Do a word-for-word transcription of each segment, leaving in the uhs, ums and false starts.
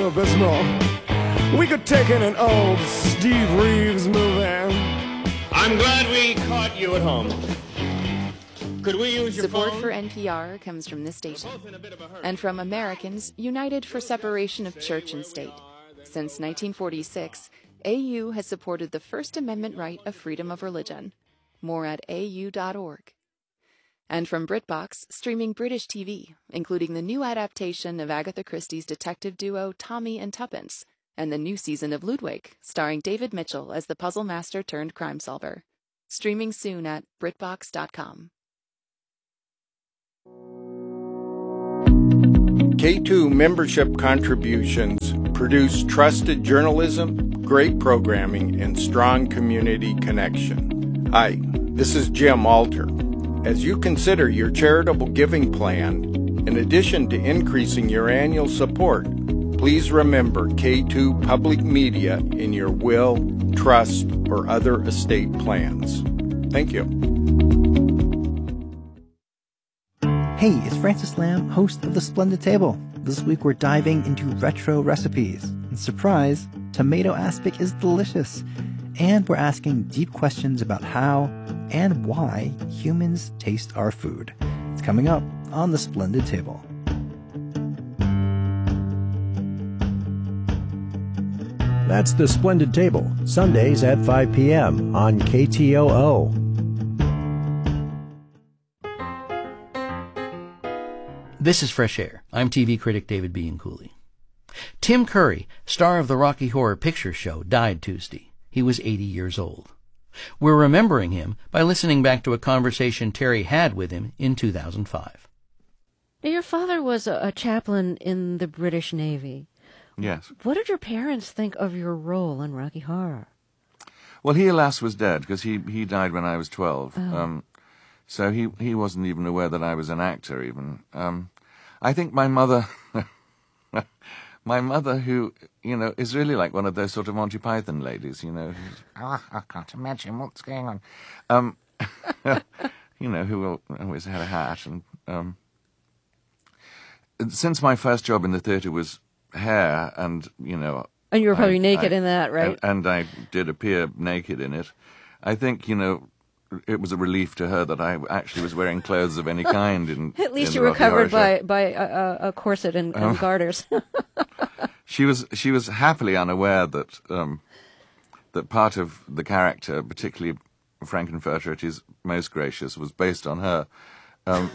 Pepto-Bismol. We could take in an old Steve Reeves movie. I'm glad we caught you at home. Could we use your Support phone? for N P R comes from this station and from Americans United for Separation of Church and State. Since nineteen forty-six, A U has supported the First Amendment right of freedom of religion. More at A U dot org. And from BritBox, streaming British T V, including the new adaptation of Agatha Christie's detective duo Tommy and Tuppence, and the new season of Ludwig, starring David Mitchell as the puzzle master turned crime solver. Streaming soon at Britbox dot com. K two membership contributions produce trusted journalism, great programming, and strong community connection. Hi, this is Jim Alter. As you consider your charitable giving plan, in addition to increasing your annual support, please remember K two Public Media in your will, trust, or other estate plans. Thank you. Hey, it's Francis Lamb, host of The Splendid Table. This week we're diving into retro recipes. And surprise, tomato aspic is delicious. And we're asking deep questions about how and why humans taste our food. It's coming up on The Splendid Table. That's The Splendid Table, Sundays at five p.m. on K T O O. This is Fresh Air. I'm T V critic David B. Cooley. Tim Curry, star of the Rocky Horror Picture Show, died Tuesday. He was eighty years old. We're remembering him by listening back to a conversation Terry had with him in two thousand five. Your father was a, a chaplain in the British Navy. Yes. What did your parents think of your role in Rocky Horror? Well, he, alas, was dead, because he, he died when I was twelve. Oh. Um, so he, he wasn't even aware that I was an actor, even. Um, I think my mother... My mother, who, you know, is really like one of those sort of Monty Python ladies, you know. Who's, oh, I can't imagine what's going on. Um, you know, who always had a hat. And um, since my first job in the theatre was hair, and, you know... And you were probably I, naked I, in that, right? And, and I did appear naked in it. I think, you know... It was a relief to her that I actually was wearing clothes of any kind. In, At least in you were covered by, show. by a, a corset and, and um, garters. She was she was happily unaware that um, that part of the character, particularly Frankenfurter at his most gracious, was based on her. Um,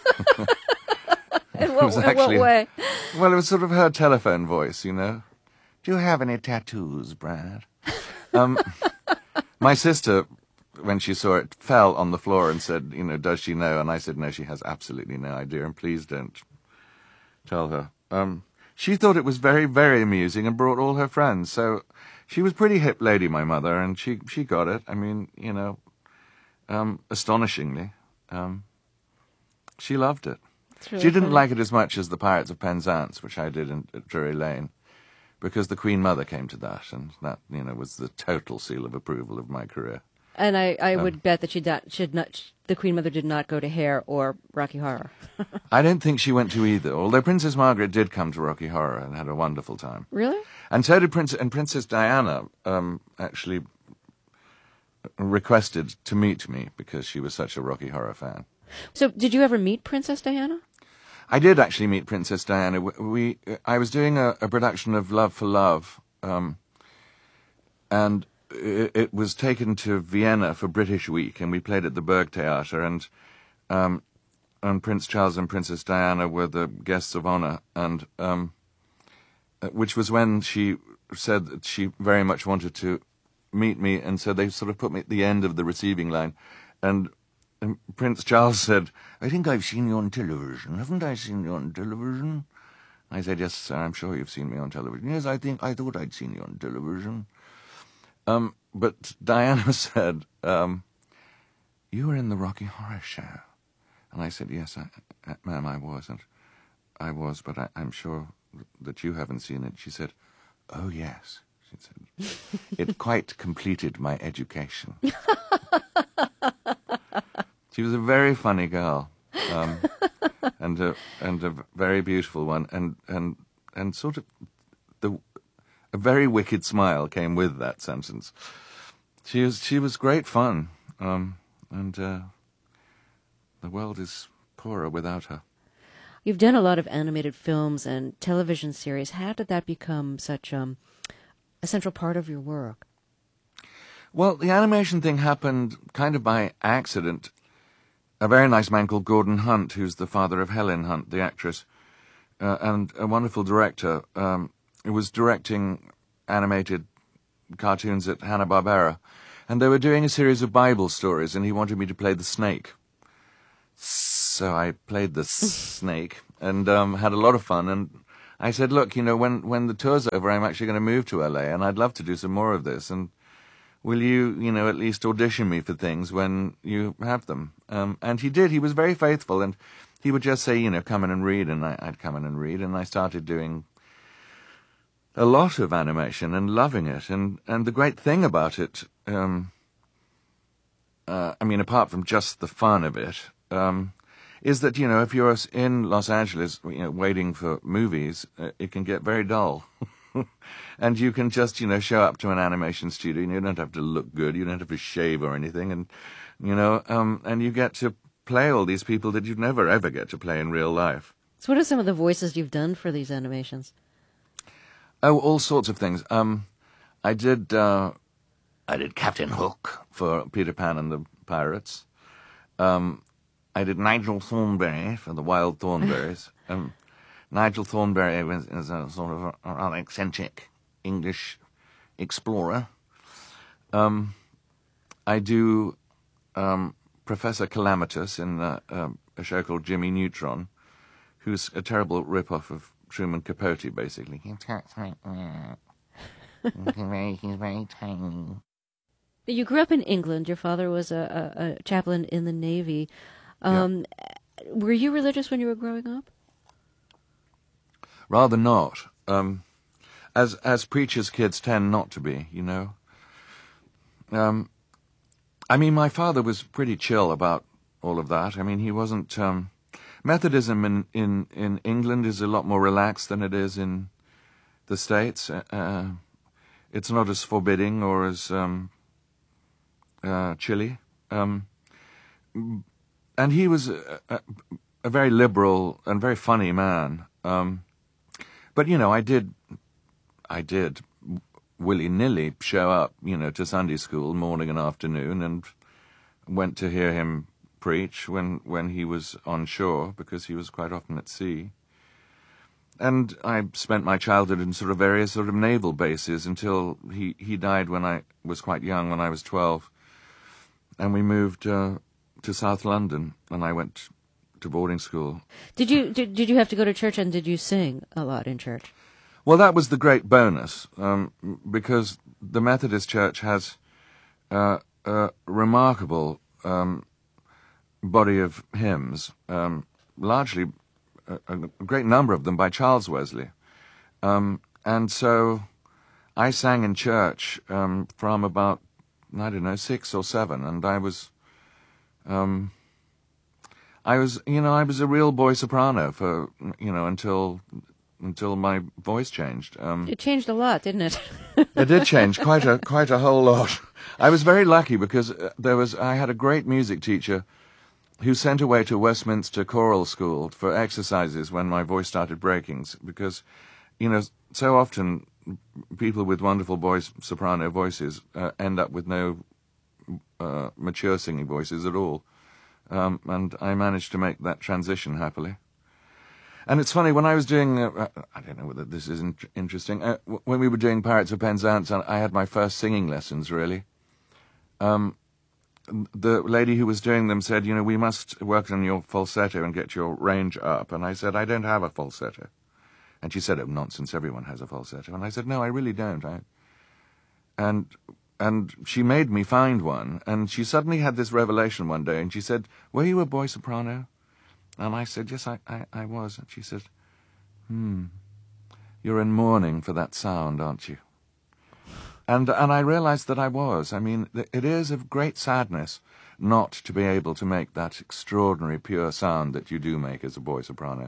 in what, in what way? Well, it was sort of her telephone voice, you know. Do you have any tattoos, Brad? Um, my sister, when she saw it, fell on the floor and said, you know, does she know? And I said, no, she has absolutely no idea, and please don't tell her. Um, she thought it was very, very amusing and brought all her friends. So she was a pretty hip lady, my mother, and she, she got it. I mean, you know, um, astonishingly. Um, she loved it. Really she didn't funny. like it as much as the Pirates of Penzance, which I did in, at Drury Lane, because the Queen Mother came to that, and that, you know, was the total seal of approval of my career. And I, I Um, would bet that she not, should not, the Queen Mother did not go to Hair or Rocky Horror. I don't think she went to either, although Princess Margaret did come to Rocky Horror and had a wonderful time. Really? And so did Prince, and Princess Diana um, actually requested to meet me because she was such a Rocky Horror fan. So did you ever meet Princess Diana? I did actually meet Princess Diana. We, we I was doing a, a production of Love for Love, um, and it, it was taken to Vienna for British Week, and we played at the Burgtheater, and um, and Prince Charles and Princess Diana were the guests of honor, and um, which was when she said that she very much wanted to meet me, and so they sort of put me at the end of the receiving line, and. And Prince Charles said, I think I've seen you on television. Haven't I seen you on television? I said, yes, sir, I'm sure you've seen me on television. Yes, I think, I thought I'd seen you on television. Um, but Diana said, um, you were in the Rocky Horror Show. And I said, yes, I, ma'am, I was. And I was, but I, I'm sure that you haven't seen it. She said, oh, yes. She said, it quite completed my education. She was a very funny girl, um, and a and a very beautiful one, and and and sort of the a very wicked smile came with that sentence. She was she was great fun, um, and uh, the world is poorer without her. You've done a lot of animated films and television series. How did that become such um, a central part of your work? Well, the animation thing happened kind of by accident. A very nice man called Gordon Hunt, who's the father of Helen Hunt, the actress, uh, and a wonderful director, um, who was directing animated cartoons at Hanna-Barbera. And they were doing a series of Bible stories, and he wanted me to play the snake. So I played the snake and um, had a lot of fun. And I said, look, you know, when, when the tour's over, I'm actually going to move to L A, and I'd love to do some more of this. And will you, you know, at least audition me for things when you have them? Um, and he did. He was very faithful, and he would just say, you know, come in and read, and I, I'd come in and read, and I started doing a lot of animation and loving it. And, and the great thing about it, um, uh, I mean, apart from just the fun of it, um, is that, you know, if you're in Los Angeles, you know, waiting for movies, uh, it can get very dull. And you can just, you know, show up to an animation studio, and you don't have to look good, you don't have to shave or anything, and, you know, um, and you get to play all these people that you'd never, ever get to play in real life. So what are some of the voices you've done for these animations? Oh, all sorts of things. Um, I did, uh, I did Captain Hook for Peter Pan and the Pirates. Um, I did Nigel Thornberry for the Wild Thornberries. um, Nigel Thornberry was, is a sort of a, an eccentric English explorer. Um, I do um, Professor Calamitous in uh, um, a show called Jimmy Neutron, who's a terrible rip-off of Truman Capote, basically. He talks like that. He's very, he's very tiny. You grew up in England. Your father was a, a, a chaplain in the Navy. Um, yeah. Were you religious when you were growing up? Rather not. Um, as as preachers' kids tend not to be, you know. Um, I mean, my father was pretty chill about all of that. I mean, he wasn't... Um, Methodism in, in, in England is a lot more relaxed than it is in the States. Uh, it's not as forbidding or as um, uh, chilly. Um, and he was a, a, a very liberal and very funny man. Um, but, you know, I did, I did willy-nilly show up, you know, to Sunday school morning and afternoon, and went to hear him preach when, when he was on shore, because he was quite often at sea. And I spent my childhood in sort of various sort of naval bases until he, he died when I was quite young, when I was twelve. And we moved uh, to South London, and I went to boarding school. Did you did, did you have to go to church, and did you sing a lot in church? Well, that was the great bonus, um, because the Methodist Church has uh, a remarkable um, body of hymns, um, largely a, a great number of them by Charles Wesley. Um, and so I sang in church um, from about, I don't know, six or seven, and I was, um, I was, you know, I was a real boy soprano for, you know, until until my voice changed. Um, it changed a lot, didn't it? It did change quite a quite a whole lot. I was very lucky because there was I had a great music teacher who sent away to Westminster Choral School for exercises when my voice started breaking, because, you know, so often people with wonderful voice, soprano voices uh, end up with no uh, mature singing voices at all. Um, and I managed to make that transition happily. And it's funny, when I was doing, uh, I don't know whether this is in- interesting, uh, w- when we were doing Pirates of Penzance, I had my first singing lessons, really. Um, the lady who was doing them said, you know, we must work on your falsetto and get your range up. And I said, I don't have a falsetto. And she said, oh, nonsense, everyone has a falsetto. And I said, no, I really don't. I... And and she made me find one. And she suddenly had this revelation one day, and she said, were you a boy soprano? And I said, yes, I, I, I was. And she said, hmm, you're in mourning for that sound, aren't you? And and I realized that I was. I mean, it is of great sadness not to be able to make that extraordinary pure sound that you do make as a boy soprano.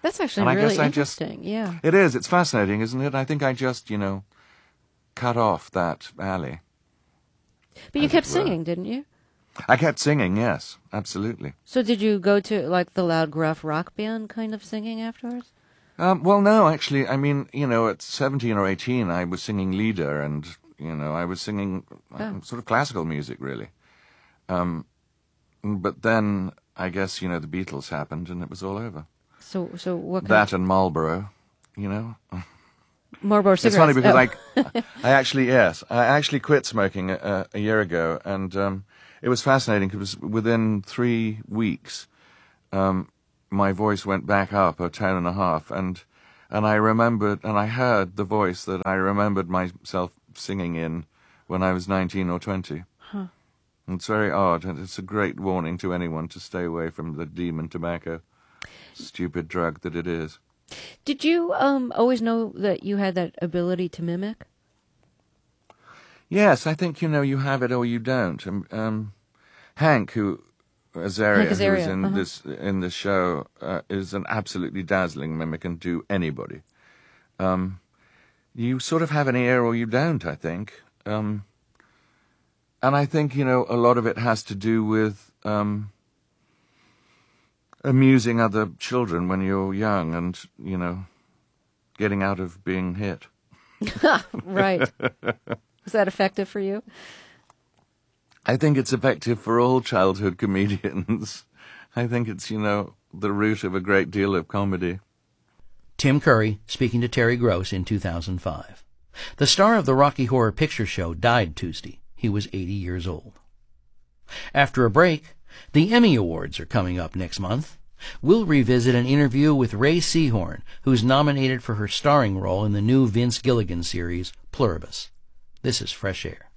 That's actually and I really guess I just, interesting. Yeah. It is. It's fascinating, isn't it? I think I just, you know, cut off that alley. But you kept singing, didn't you? I kept singing, yes, absolutely. So did you go to, like, the loud, gruff rock band kind of singing afterwards? Um, well, no, actually, I mean, you know, at seventeen or eighteen, I was singing lieder, and, you know, I was singing Oh. um, sort of classical music, really. Um, but then, I guess, you know, the Beatles happened, and it was all over. So, so what kind That and Marlboro, you know. Marlboro cigarettes. It's funny because oh. I, I actually, yes, I actually quit smoking a, a year ago, and um, it was fascinating because within three weeks, um, my voice went back up a tone and a half, and and I remembered, and I heard the voice that I remembered myself singing in when I was nineteen or twenty. Huh. It's very odd, and it's a great warning to anyone to stay away from the demon tobacco, stupid drug that it is. Did you um, always know that you had that ability to mimic? Yes, I think, you know, you have it or you don't. Um, um, Hank, who Azaria, Hank Azaria, who's in uh-huh. this in the show, uh, is an absolutely dazzling mimic and do anybody. Um, you sort of have an ear or you don't, I think. Um, and I think, you know, a lot of it has to do with um, amusing other children when you're young and, you know, getting out of being hit. Right. Is that effective for you? I think it's effective for all childhood comedians. I think it's, you know, the root of a great deal of comedy. Tim Curry speaking to Terry Gross in two thousand five. The star of the Rocky Horror Picture Show died Tuesday. He was eighty years old. After a break, the Emmy Awards are coming up next month. We'll revisit an interview with Ray Seahorn, who's nominated for her starring role in the new Vince Gilligan series, Pluribus. This is Fresh Air.